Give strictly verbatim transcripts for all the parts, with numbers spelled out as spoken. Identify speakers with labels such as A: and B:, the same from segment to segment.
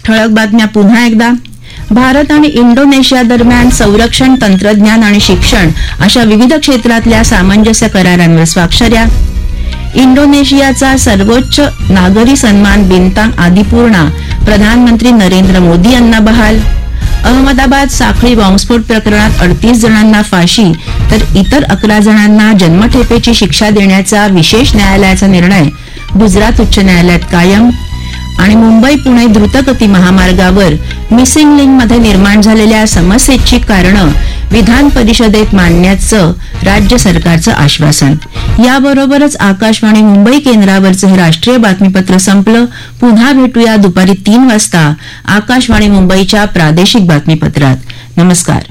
A: ठळक बातम्या पुन्हा एकदा. भारत आणि इंडोनेशिया दरम्यान संरक्षण, तंत्रज्ञान आणि शिक्षण अशा विविध क्षेत्रातल्या सामंजस्य करारांवर स्वाक्षऱ्या. इंडोनेशियाचा सर्वोच्च नागरी सन्मान बिंतांग आदिपूर्णा प्रधानमंत्री नरेंद्र मोदी यांना बहाल. अहमदाबाद साखळी बॉम्बस्फोट प्रकरणात अडतीस जणांना फाशी तर इतर अकरा जणांना जन्मठेपेची शिक्षा देण्याचा विशेष न्यायालयाचा निर्णय गुजरात उच्च न्यायालयात कायम. आणि मुंबई पुणे द्रुतगती महामार्गावर मिसिंग लिंकमध्ये निर्माण झालेल्या समस्येची कारणं विधान परिषदेत मांडण्याचं राज्य सरकारचं आश्वासन. याबरोबरच आकाशवाणी मुंबई केंद्रावरचं हे राष्ट्रीय बातमीपत्र संपलं. पुन्हा भेटूया दुपारी तीन वाजता आकाशवाणी मुंबईच्या प्रादेशिक बातमीपत्रात. नमस्कार.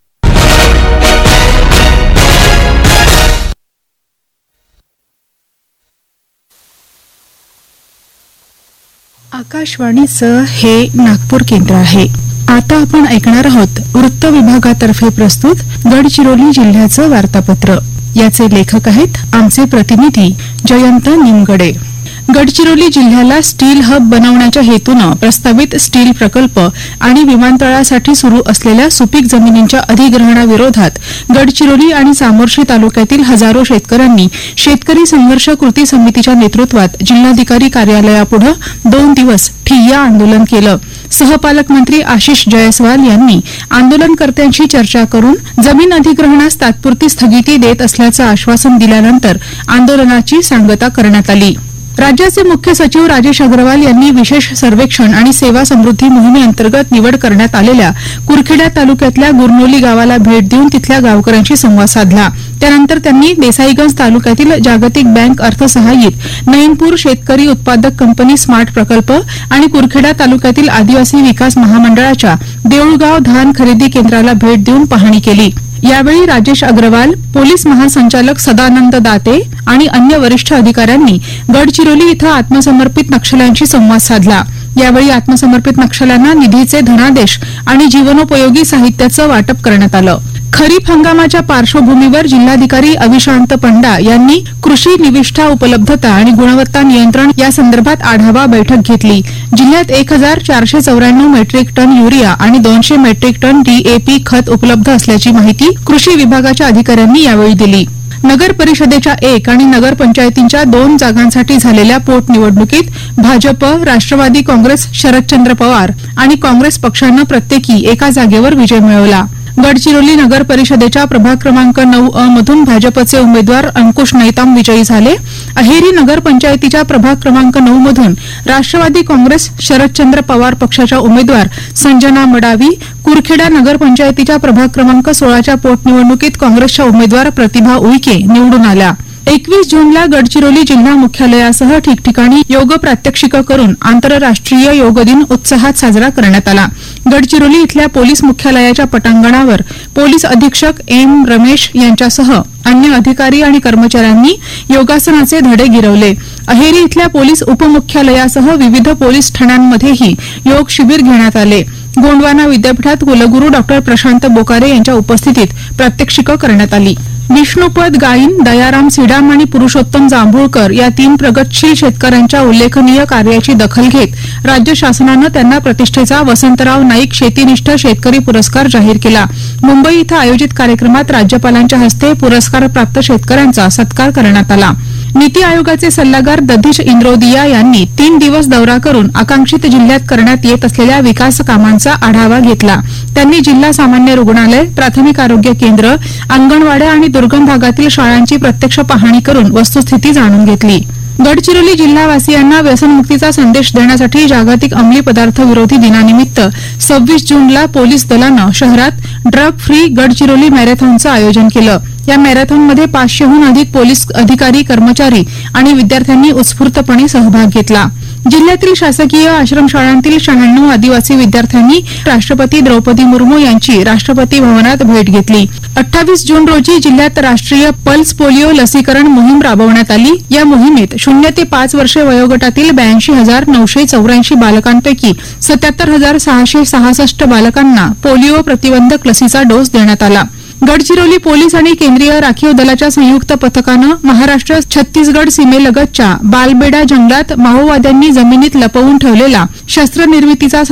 B: आकाशवाणीचं हे नागपूर केंद्र आहे. आता आपण ऐकणार आहोत वृत्त विभागातर्फे प्रस्तुत गडचिरोली जिल्ह्याचं वार्तापत्र. याचे लेखक आहेत आमचे प्रतिनिधी जयंत निमगडे. गडचिरोली जिल्ह्याला स्टील हब बनवण्याच्या हेतूनं प्रस्तावित स्टील प्रकल्प आणि विमानतळासाठी सुरू असलेल्या सुपीक जमिनींच्या अधिग्रहणाविरोधात गडचिरोली आणि चामोर्शी तालुक्यातील हजारो शेतकऱ्यांनी शेतकरी संघर्ष कृती समितीच्या नेतृत्वात जिल्हाधिकारी कार्यालयापुढे दोन दिवस ठिय्या आंदोलन केलं. सहपालकमंत्री आशिष जयस्वाल यांनी आंदोलनकर्त्यांशी चर्चा करून जमीन अधिग्रहणास तात्पुरती स्थगिती देत असल्याचं आश्वासन दिल्यानंतर आंदोलनाची सांगता करण्यात आली. राज्याचे मुख्य सचिव राजेश अग्रवाल यांनी विशेष सर्वेक्षण आणि सेवा समृद्धी मोहिमेअंतर्गत निवड करण्यात आलेल्या कुरखेडा तालुक्यातल्या गुरनोली गावाला भेट देऊन तिथल्या गावकऱ्यांशी संवाद साधला. त्यानंतर त्यांनी देसाईगंज तालुक्यातील जागतिक बँक अर्थसहाय्यित नईमपूर शेतकरी उत्पादक कंपनी स्मार्ट प्रकल्प आणि कुरखेडा तालुक्यातील आदिवासी विकास महामंडळाच्या देऊळगाव धान खरेदी केंद्राला भेट देऊन पाहणी केली. यावेळी राजेश अग्रवाल, पोलीस महासंचालक सदानंद दाते आणि अन्य वरिष्ठ अधिकाऱ्यांनी गडचिरोली इथं आत्मसमर्पित नक्षल्यांशी संवाद साधला. यावेळी आत्मसमर्पित नक्षल्यांना निधीचे धनादेश आणि जीवनोपयोगी साहित्याचं वाटप करण्यात आलं. खरीप हंगामाच्या पार्श्वभूमीवर जिल्हाधिकारी अविशांत पंडा यांनी कृषी निविष्ठा उपलब्धता आणि गुणवत्ता नियंत्रण या संदर्भात आढावा बैठक घेतली. जिल्ह्यात एक हजार चारशे चौऱ्याण्णव मेट्रिक टन युरिया आणि दोनशे मेट्रिक टन डीएपी खत उपलब्ध असल्याची माहिती कृषी विभागाच्या अधिकाऱ्यांनी यावेळी दिली. नगर परिषदेच्या एक आणि नगर पंचायतींच्या दोन जागांसाठी झालेल्या पोटनिवडणुकीत भाजप, राष्ट्रवादी काँग्रेस, शरदचंद्र पवार आणि काँग्रेस पक्षानं प्रत्येकी एका जागेवर विजय मिळवला. गडचिरोली नगर परिषदेच्या प्रभाग क्रमांक नऊ अ मधून भाजपचे उमेदवार अंकुश नैताम विजयी झाले. अहेरी नगर पंचायतीच्या प्रभाग क्रमांक नऊ मधून राष्ट्रवादी काँग्रेस, शरदचंद्र पवार पक्षाच्या उमेदवार संजना मडावी, कुरखेडा नगर पंचायतीच्या प्रभाग क्रमांक सोळाच्या पोटनिवडणुकीत काँग्रेसच्या उमेदवार प्रतिभा उईके निवडून आल्या. एकवीस जूनला गडचिरोली जिल्हा मुख्यालयासह ठिकठिकाणी योग प्रात्यक्षिकं करून आंतरराष्ट्रीय योग दिन उत्साहात साजरा करण्यात आला. गडचिरोली इथल्या पोलीस मुख्यालयाच्या पटांगणावर पोलीस अधीक्षक एम रमेश यांच्यासह अन्य अधिकारी आणि कर्मचाऱ्यांनी योगासनाचे धडे गिरवले. अहेरी इथल्या पोलीस उपमुख्यालयासह विविध पोलीस ठाण्यांमध्येही योग शिबिर घेण्यात आले. गोंडवाना विद्यापीठात कुलगुरू डॉक्टर प्रशांत बोकारे यांच्या उपस्थितीत प्रात्यक्षिकं करण्यात आली. विष्णुपद गाईन, दयाराम सिडाम आणि पुरुषोत्तम जांभूळकर या तीन प्रगतशील शेतकऱ्यांच्या उल्लेखनीय कार्याची दखल घेत राज्य शासनानं त्यांना प्रतिष्ठेचा वसंतराव नाईक शेतीनिष्ठ शेतकरी पुरस्कार जाहीर केला. मुंबई इथं आयोजित कार्यक्रमात राज्यपालांच्या हस्ते पुरस्कारप्राप्त शेतकऱ्यांचा सत्कार करण्यात आला. नीती आयोगाचे सल्लागार दधीश इंद्रोदिया यांनी तीन दिवस दौरा करून आकांक्षित जिल्ह्यात करण्यात येत असलेल्या विकास कामांचा आढावा घेतला. त्यांनी जिल्हा सामान्य रुग्णालय, प्राथमिक आरोग्य केंद्र, अंगणवाड्या आणि दुर्गम भागातील शाळांची प्रत्यक्ष पाहणी करून वस्तुस्थिती जाणून घेतली. गडचिरोली जिल्हावासियांना व्यसनमुक्तीचा संदेश देण्यासाठी जागतिक अंमली पदार्थ विरोधी दिनानिमित्त सव्वीस जूनला पोलीस दलानं शहरात ड्रग फ्री गडचिरोली मॅरेथॉनचं आयोजन केलं. या मॅरेथॉनमध्ये पाचशेहून अधिक पोलीस अधिकारी, कर्मचारी आणि विद्यार्थ्यांनी उत्स्फूर्तपणे सहभाग घेतला. जिल्ह्यातील शासकीय आश्रमशाळांतील शहाण्णव आदिवासी विद्यार्थ्यांनी राष्ट्रपती द्रौपदी मुर्मू यांची राष्ट्रपती भवनात भेट घेतली. अठ्ठावीस जून रोजी जिल्ह्यात राष्ट्रीय पल्स पोलिओ लसीकरण मोहीम राबवण्यात आली. या मोहिमेत शून्य ते पाच वर्षे वयोगटातील ब्याऐंशी हजार नऊशे चौऱ्याऐंशी बालकांपैकी सत्याहत्तर हजार सहाशे सहासष्ट बालकांना पोलिओ प्रतिबंधक लसीचा डोस देण्यात आला. गडचिरोली पोलीस आणि केंद्रीय राखीव दलाच्या संयुक्त पथकानं महाराष्ट्र छत्तीसगड सीमेलगतच्या बालबेडा जंगलात माओवाद्यांनी जमिनीत लपवून ठेवलेला शस्त्रनिर्मितीचा